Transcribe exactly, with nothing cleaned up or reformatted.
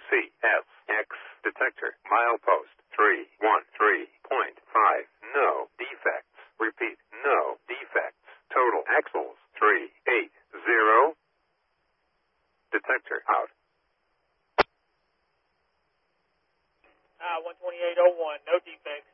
C S X detector. Milepost three one three point five. No defects. Repeat, no defects. Total axles three eight zero. Detector out. Ah, one twenty-eight oh one, no defects.